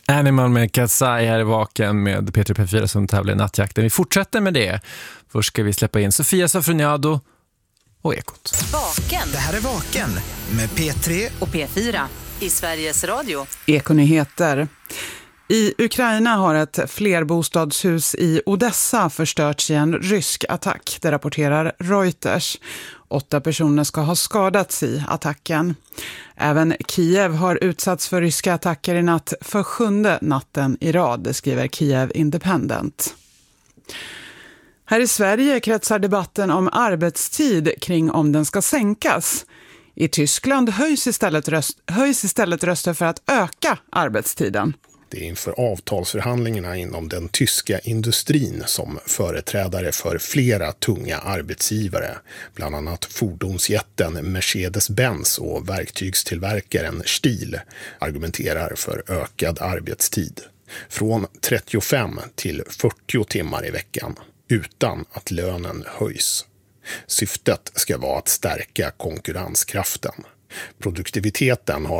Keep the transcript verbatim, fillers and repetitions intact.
Animal med Katsai här i Vaken med P tre P fyra som tävlar i nattjakten. Vi fortsätter med det. Först ska vi släppa in Sofia Safroniado och Ekot. Vaken. Det här är Vaken med P tre och P fyra i Sveriges Radio. Ekonyheter. I Ukraina har ett flerbostadshus i Odessa förstörts i en rysk attack, det rapporterar Reuters. Åtta personer ska ha skadats i attacken. Även Kiev har utsatts för ryska attacker i natt för sjunde natten i rad, det skriver Kiev Independent. Här i Sverige kretsar debatten om arbetstid kring om den ska sänkas. I Tyskland höjs istället, röst, höjs istället röster för att öka arbetstiden. Det är inför avtalsförhandlingarna inom den tyska industrin som företrädare för flera tunga arbetsgivare, bland annat fordonsjätten Mercedes-Benz och verktygstillverkaren Stihl, argumenterar för ökad arbetstid. Från trettiofem till fyrtio timmar i veckan, utan att lönen höjs. Syftet ska vara att stärka konkurrenskraften. Produktiviteten har